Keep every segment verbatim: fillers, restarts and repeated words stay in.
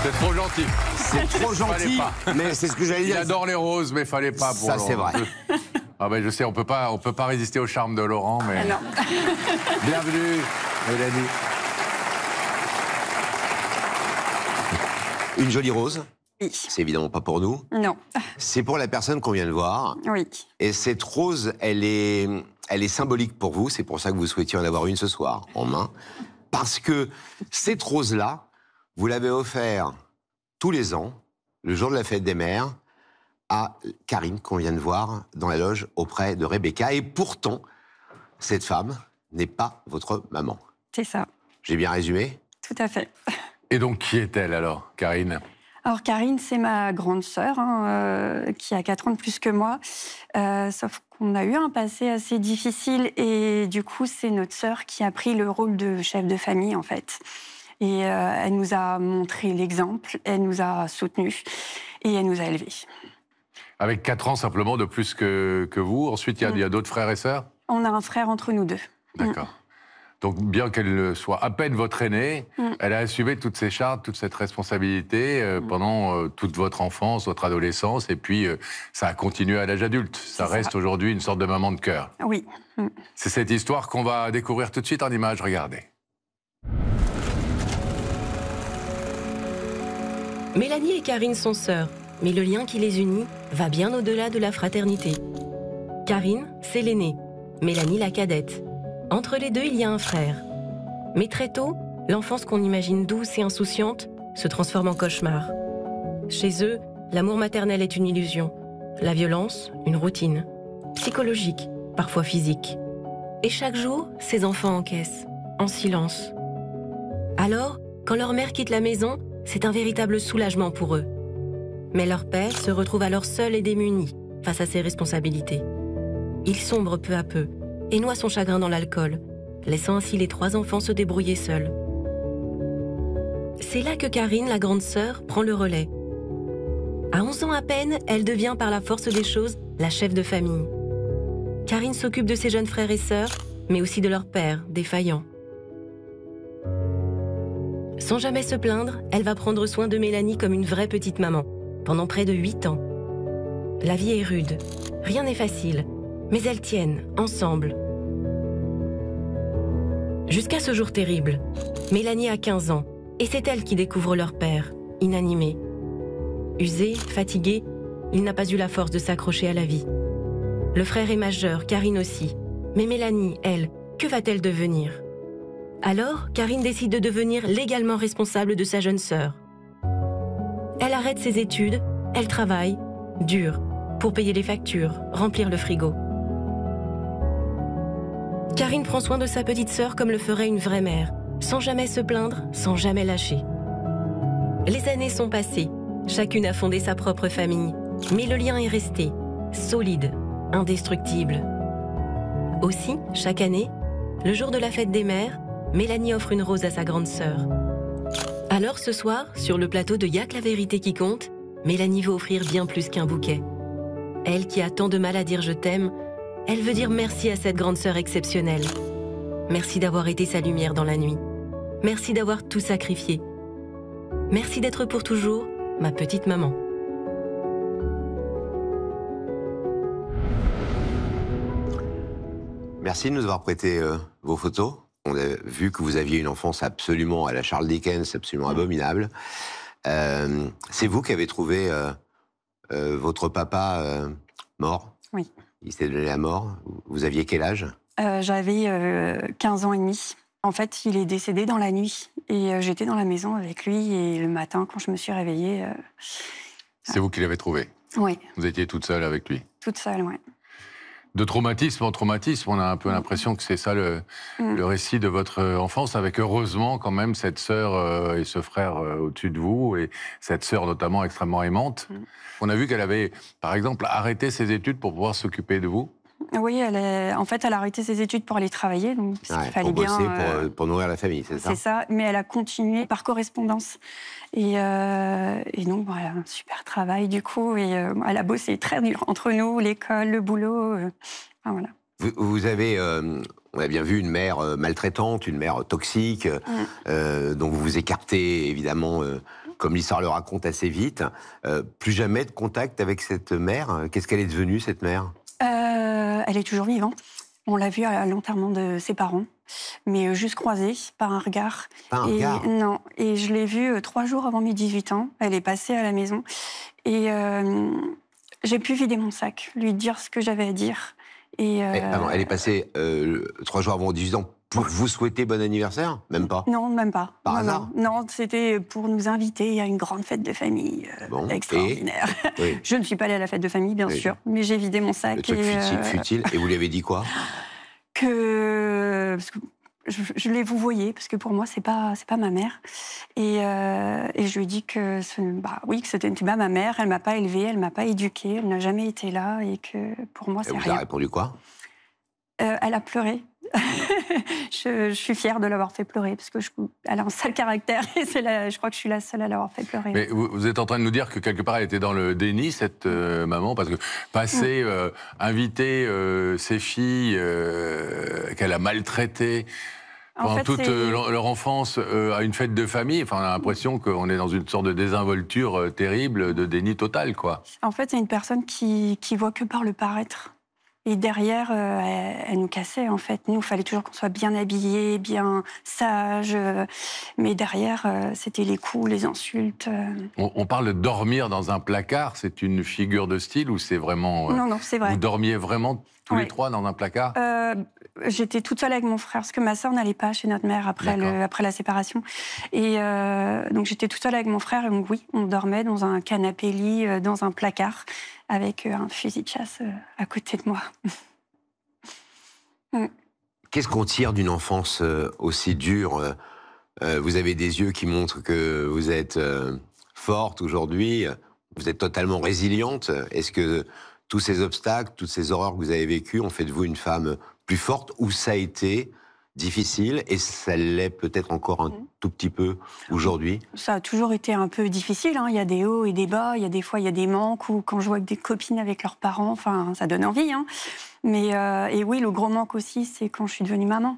C'est trop gentil. C'est trop gentil, mais c'est ce que j'allais dire. Il adore les roses, mais fallait pas pour Ça, c'est Laurent. vrai. Ah ben, je sais, on peut pas, on peut pas résister au charme de Laurent, mais... Alors. Bienvenue, Mélanie. Une jolie rose. Oui. C'est évidemment pas pour nous. Non. C'est pour la personne qu'on vient de voir. Oui. Et cette rose, elle est, elle est symbolique pour vous. C'est pour ça que vous souhaitiez en avoir une ce soir, en main. Parce que cette rose-là, vous l'avez offert tous les ans, le jour de la fête des mères, à Karine, qu'on vient de voir dans la loge auprès de Rebecca. Et pourtant, cette femme n'est pas votre maman. C'est ça. J'ai bien résumé ? Tout à fait. Et donc, qui est-elle alors, Karine ? Alors Karine, c'est ma grande sœur, hein, euh, qui a quatre ans de plus que moi. Euh, sauf qu'on a eu un passé assez difficile et du coup, c'est notre sœur qui a pris le rôle de chef de famille, en fait. Et euh, elle nous a montré l'exemple, elle nous a soutenus et elle nous a élevés. Avec quatre ans simplement de plus que, que vous. Ensuite, il y a, Mm. il y a d'autres frères et sœurs ? On a un frère entre nous deux. D'accord. Mm. Donc, bien qu'elle soit à peine votre aînée, Mm. elle a assumé toutes ces charges, toute cette responsabilité euh, mm. pendant euh, toute votre enfance, votre adolescence, et puis euh, ça a continué à l'âge adulte. Ça C'est reste ça. aujourd'hui une sorte de maman de cœur. Oui. Mm. C'est cette histoire qu'on va découvrir tout de suite en images. Regardez. Mélanie et Karine sont sœurs, mais le lien qui les unit va bien au-delà de la fraternité. Karine, c'est l'aînée, Mélanie la cadette. Entre les deux, il y a un frère. Mais très tôt, l'enfance qu'on imagine douce et insouciante se transforme en cauchemar. Chez eux, l'amour maternel est une illusion, la violence, une routine, psychologique, parfois physique. Et chaque jour, ces enfants encaissent, en silence. Alors, quand leur mère quitte la maison, c'est un véritable soulagement pour eux. Mais leur père se retrouve alors seul et démuni face à ses responsabilités. Il sombre peu à peu et noie son chagrin dans l'alcool, laissant ainsi les trois enfants se débrouiller seuls. C'est là que Karine, la grande sœur, prend le relais. À onze ans à peine, elle devient par la force des choses la chef de famille. Karine s'occupe de ses jeunes frères et sœurs, mais aussi de leur père, défaillant. Sans jamais se plaindre, elle va prendre soin de Mélanie comme une vraie petite maman, pendant près de huit ans. La vie est rude, rien n'est facile, mais elles tiennent, ensemble. Jusqu'à ce jour terrible, Mélanie a quinze ans, et c'est elle qui découvre leur père, inanimé. Usé, fatigué, il n'a pas eu la force de s'accrocher à la vie. Le frère est majeur, Karine aussi, mais Mélanie, elle, que va-t-elle devenir ? Alors, Karine décide de devenir légalement responsable de sa jeune sœur. Elle arrête ses études, elle travaille, dur, pour payer les factures, remplir le frigo. Karine prend soin de sa petite sœur comme le ferait une vraie mère, sans jamais se plaindre, sans jamais lâcher. Les années sont passées, chacune a fondé sa propre famille, mais le lien est resté, solide, indestructible. Aussi, chaque année, le jour de la fête des mères, Mélanie offre une rose à sa grande sœur. Alors ce soir, sur le plateau de Y'a que la vérité qui compte, Mélanie veut offrir bien plus qu'un bouquet. Elle qui a tant de mal à dire je t'aime, elle veut dire merci à cette grande sœur exceptionnelle. Merci d'avoir été sa lumière dans la nuit. Merci d'avoir tout sacrifié. Merci d'être pour toujours ma petite maman. Merci de nous avoir prêté euh, vos photos. On a vu que vous aviez une enfance absolument à la Charles Dickens, absolument abominable. Euh, c'est vous qui avez trouvé euh, euh, votre papa euh, mort. Oui. Il s'est donné la mort. Vous aviez quel âge ? Euh, J'avais euh, quinze ans et demi. En fait, il est décédé dans la nuit. Et euh, j'étais dans la maison avec lui. Et le matin, quand je me suis réveillée... Euh... C'est vous qui l'avez trouvé ? Oui. Vous étiez toute seule avec lui ? Toute seule, oui. De traumatisme en traumatisme, on a un peu l'impression que c'est ça le, mmh. le récit de votre enfance, avec heureusement quand même cette sœur euh, et ce frère euh, au-dessus de vous, et cette sœur notamment extrêmement aimante. Mmh. On a vu qu'elle avait, par exemple, arrêté ses études pour pouvoir s'occuper de vous. Oui, elle est... en fait, elle a arrêté ses études pour aller travailler, donc ouais, il fallait pour bien... bosser, euh... pour, pour nourrir la famille, c'est ça ? C'est ça, mais elle a continué par correspondance. Et, euh... et donc, bon, elle a un super travail, du coup, et euh, elle a bossé très dur entre nous, l'école, le boulot... Euh... Enfin, voilà. Vous, vous avez, euh, on a bien vu, une mère euh, maltraitante, une mère toxique, mmh. euh, dont vous vous écartez évidemment euh, comme l'histoire le raconte assez vite, euh, plus jamais de contact avec cette mère. Qu'est-ce qu'elle est devenue, cette mère? euh, Elle est toujours vivante. On l'a vue à l'enterrement de ses parents, mais juste croisée, par un regard. Pas un et, regard. Non, et je l'ai vue euh, trois jours avant mes dix-huit ans. Elle est passée à la maison. Et euh, j'ai pu vider mon sac, lui dire ce que j'avais à dire. Et, euh, Eh, pardon, elle est passée euh, trois jours avant dix-huit ans pour vous souhaiter bon anniversaire? Même pas? Non, même pas. Par non, hasard? Non, non, c'était pour nous inviter à une grande fête de famille euh, Bon, extraordinaire. et... oui. Je ne suis pas allée à la fête de famille, bien Oui. sûr, mais j'ai vidé mon sac. Le truc et, futile, euh, futile. Et vous lui avez dit quoi? Que, parce que je, je l'ai vouvoyée, parce que pour moi, c'est pas, c'est pas ma mère. Et, euh, et je lui ai dit que, ce, bah, oui, que c'était pas ma mère, elle m'a pas élevée, elle m'a pas éduquée, elle n'a jamais été là, et que pour moi, Et c'est vous rien. avez répondu quoi? Euh, elle a pleuré. je, je suis fière de l'avoir fait pleurer, parce que je, elle a un sale caractère, et c'est la, je crois que je suis la seule à l'avoir fait pleurer. Mais vous, vous êtes en train de nous dire que quelque part elle était dans le déni, cette euh, maman, parce que passer, euh, inviter euh, ses filles euh, qu'elle a maltraitées En pendant fait, toute c'est- euh, leur leur enfance euh, à une fête de famille, enfin, on a l'impression qu'on est dans une sorte de désinvolture euh, terrible, de déni total, quoi. En fait, c'est une personne qui, qui voit que par le paraître. Et derrière, euh, elle, elle nous cassait, en fait. Nous, il fallait toujours qu'on soit bien habillés, bien sages. euh, mais derrière, euh, c'était les coups, les insultes. euh. On, on parle de dormir dans un placard, c'est une figure de style ou c'est vraiment... euh, Non, non, c'est vrai. vous dormiez vraiment tous les Ouais. trois dans un placard? Euh, J'étais toute seule avec mon frère, parce que ma sœur n'allait pas chez notre mère après, D'accord. le, après la séparation. Et euh, donc, j'étais toute seule avec mon frère. Et donc, oui, on dormait dans un canapé-lit, euh, dans un placard, avec euh, un fusil de chasse euh, à côté de moi. Mm. Qu'est-ce qu'on tire d'une enfance euh, aussi dure? euh, euh, Vous avez des yeux qui montrent que vous êtes euh, forte aujourd'hui, vous êtes totalement résiliente. Est-ce que tous ces obstacles, toutes ces horreurs que vous avez vécues ont fait de vous une femme plus forte, ou ça a été difficile et ça l'est peut-être encore un Mm. tout petit peu aujourd'hui? Ça a toujours été un peu difficile, hein. Il y a des hauts et des bas, il y a des fois il y a des manques, ou quand je vois que des copines avec leurs parents, enfin, ça donne envie, hein. Mais euh, et oui, le gros manque aussi, c'est quand je suis devenue maman.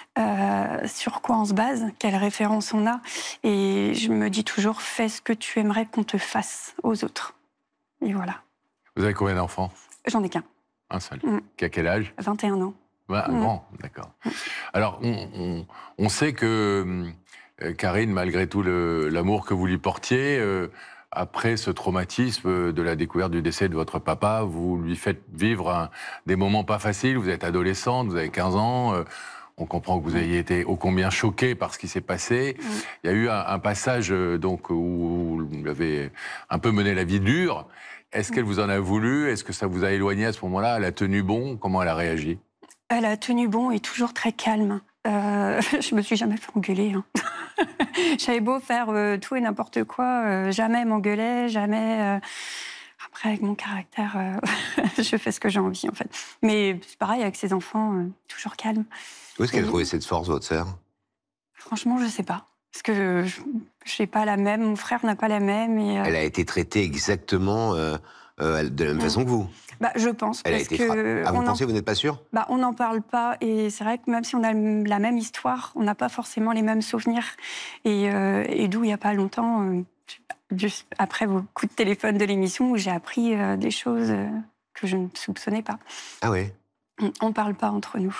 Euh, sur quoi on se base, quelle référence on a. Et je me dis toujours, fais ce que tu aimerais qu'on te fasse aux autres. Et voilà. Vous avez combien d'enfants? J'en ai qu'un, Un seul. Mm. Qui a quel âge? vingt et un ans. Bah, Mm. Bon, d'accord. Alors, on, on- on sait que euh, Karine, malgré tout le- l'amour que vous lui portiez, euh, après ce traumatisme de la découverte du décès de votre papa, vous lui faites vivre un- des moments pas faciles. Vous êtes adolescente, vous avez quinze ans. euh, on comprend que vous ayez été ô combien choquée par ce qui s'est passé. Mm. Il y a eu un, un passage euh, donc, où vous avez un peu mené la vie dure. Est-ce qu'elle vous en a voulu? Est-ce que ça vous a éloigné à ce moment-là? Elle a tenu bon? Comment elle a réagi? Elle a tenu bon et toujours très calme. Euh, je me suis jamais fait engueuler, hein. J'avais beau faire euh, tout et n'importe quoi, euh, jamais elle m'engueulait, jamais. euh, Après, avec mon caractère, euh, je fais ce que j'ai envie, en fait. Mais c'est pareil avec ses enfants, euh, toujours calme. Où est-ce qu'elle a Oui. trouvé cette force, votre sœur? Franchement, je sais pas. Parce que je n'ai pas la même, mon frère n'a pas la même. Et, euh, Elle a été traitée exactement euh, euh, de la même Mm. façon que vous. bah, je pense. Elle a parce été que frappée. Ah, vous on en- pensez, vous n'êtes pas sûr? Bah, on n'en parle pas, et c'est vrai que même si on a la même histoire, on n'a pas forcément les mêmes souvenirs. Et, euh, et d'où, il n'y a pas longtemps, euh, juste après vos coups de téléphone de l'émission, où j'ai appris euh, des choses euh, que je ne soupçonnais pas. Ah ouais. On ne parle pas entre nous.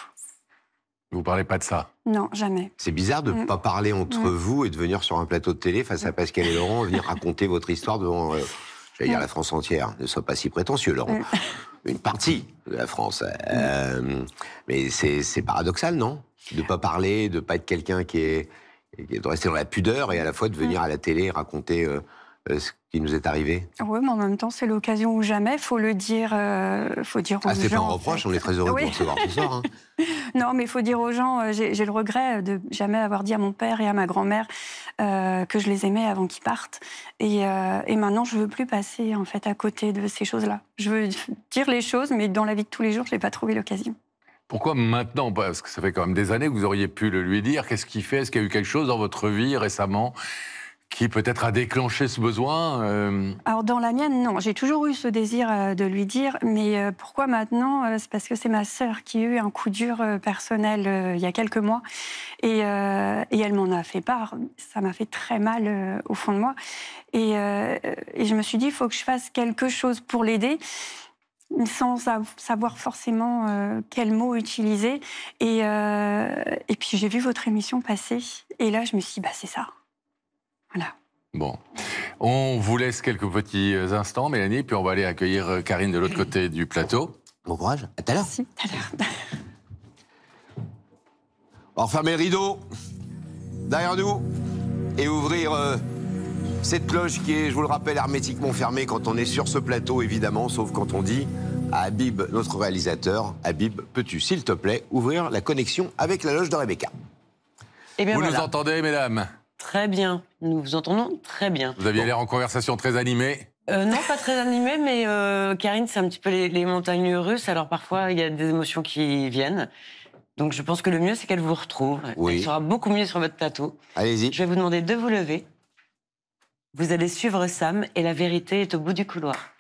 Vous parlez pas de ça? Non, jamais. C'est bizarre de ne Mm. pas parler entre Mm. vous et de venir sur un plateau de télé face à Pascal et Laurent, venir raconter votre histoire devant, euh, j'allais dire, Mm. la France entière. Ne sois pas si prétentieux, Laurent. Mm. Une partie de la France. Euh, mais c'est c'est paradoxal, non? De ne pas parler, de ne pas être quelqu'un qui est, qui est- de rester dans la pudeur, et à la fois de venir à la télé et raconter euh, euh, ce qui nous est arrivé. Oui, mais en même temps, c'est l'occasion ou jamais. Faut le dire. Euh, faut dire aux Ah, c'est pas gens. un en reproche, fait. on est très heureux Oui. de vous recevoir ce soir. Hein. Non, mais il faut dire aux gens, euh, j'ai j'ai le regret de jamais avoir dit à mon père et à ma grand-mère euh, que je les aimais avant qu'ils partent. Et, euh, et maintenant, je veux plus passer en fait à côté de ces choses-là. Je veux dire les choses, mais dans la vie de tous les jours, je n'ai pas trouvé l'occasion. Pourquoi maintenant? Parce que ça fait quand même des années que vous auriez pu le lui dire. Qu'est-ce qui fait? Est-ce qu'il y a eu quelque chose dans votre vie récemment qui peut-être a déclenché ce besoin euh... Alors dans la mienne, non. J'ai toujours eu ce désir euh, de lui dire, mais euh, pourquoi maintenant euh, C'est parce que c'est ma sœur qui a eu un coup dur euh, personnel euh, il y a quelques mois, et, euh, et elle m'en a fait part. Ça m'a fait très mal euh, au fond de moi, et, euh, et je me suis dit, il faut que je fasse quelque chose pour l'aider, sans savoir forcément euh, quel mot utiliser. Et, euh, et puis j'ai vu votre émission passer, et là je me suis dit, bah c'est ça. Voilà. Bon, on vous laisse quelques petits instants, Mélanie, puis on va aller accueillir Karine de l'autre côté du plateau. Bon courage, à tout à l'heure. Merci, à tout à l'heure. On va refermer le rideau, derrière nous, et ouvrir euh, cette cloche qui est, je vous le rappelle, hermétiquement fermée quand on est sur ce plateau, évidemment, sauf quand on dit à Habib, notre réalisateur, Habib, peux-tu, s'il te plaît, ouvrir la connexion avec la loge de Rebecca? Eh bien, Vous voilà. nous entendez, mesdames? Très bien, nous vous entendons très bien. Vous aviez Bon. l'air en conversation très animée. Euh, non, pas très animée, mais euh, Karine, c'est un petit peu les, les montagnes russes, alors parfois il y a des émotions qui viennent. Donc je pense que le mieux, c'est qu'elle vous retrouve. Oui. Elle sera beaucoup mieux sur votre plateau. Allez-y. Je vais vous demander de vous lever. Vous allez suivre Sam et la vérité est au bout du couloir.